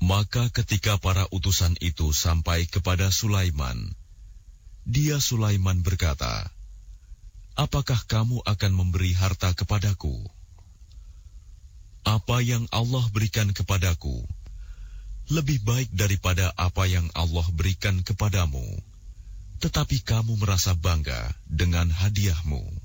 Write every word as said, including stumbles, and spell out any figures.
Maka ketika para utusan itu sampai kepada Sulaiman, dia Sulaiman berkata, "Apakah kamu akan memberi harta kepadaku? Apa yang Allah berikan kepadaku lebih baik daripada apa yang Allah berikan kepadamu, tetapi kamu merasa bangga dengan hadiahmu."